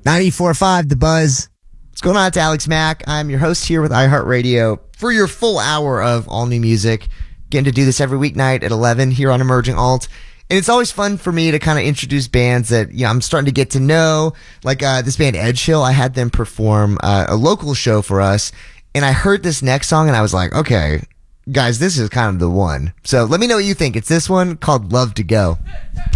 94.5 The Buzz. What's going on? It's Alex Mack. I'm your host here with iHeartRadio for your full hour of all new music. Getting to do this every weeknight at 11 here on Emerging Alt. And it's always fun for me to kind of introduce bands that I'm starting to get to know. Like this band Edge Hill, I had them perform a local show for us. And I heard this next song and I was like, okay, guys, this is kind of the one. So let me know what you think. It's this one called Love to Go.